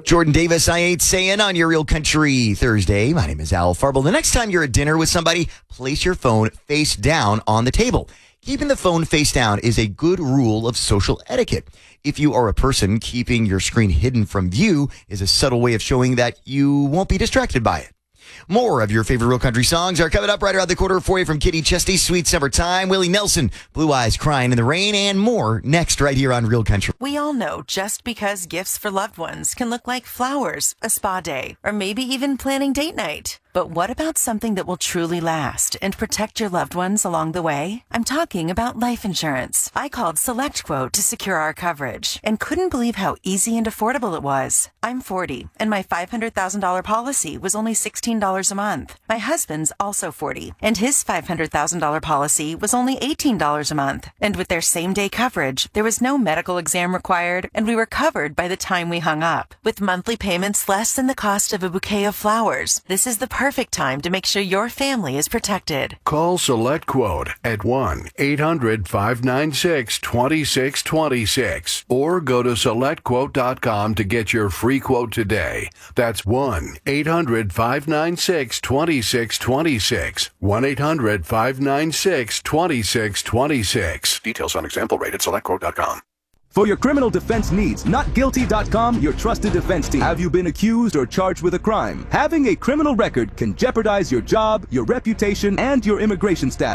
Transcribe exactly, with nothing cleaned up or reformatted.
Jordan Davis, I Ain't Saying on your Real Country Thursday. My name is Al Farble. The next time you're at dinner with somebody, place your phone face down on the table. Keeping the phone face down is a good rule of social etiquette. If you are a person, keeping your screen hidden from view is a subtle way of showing that you won't be distracted by it. More of your favorite Real Country songs are coming up right around the corner for you from Kitty Chesty, Sweet Summertime, Willie Nelson, Blue Eyes Crying in the Rain, and more next right here on Real Country. We all know just because gifts for loved ones can look like flowers, a spa day, or maybe even planning date night. But what about something that will truly last and protect your loved ones along the way? I'm talking about life insurance. I called SelectQuote to secure our coverage and couldn't believe how easy and affordable it was. I'm forty, and my five hundred thousand dollars policy was only sixteen dollars a month. My husband's also forty, and his five hundred thousand dollars policy was only eighteen dollars a month. And with their same-day coverage, there was no medical exam required, and we were covered by the time we hung up. With monthly payments less than the cost of a bouquet of flowers, this is the perfect time to make sure your family is protected. Call SelectQuote at one eight hundred five nine six two six two six or go to select quote dot com to get your free quote today. That's one eight hundred five nine six two six two six. one eight hundred five nine six two six two six. Details on example rate at select quote dot com. For your criminal defense needs, not guilty dot com, your trusted defense team. Have you been accused or charged with a crime? Having a criminal record can jeopardize your job, your reputation, and your immigration status.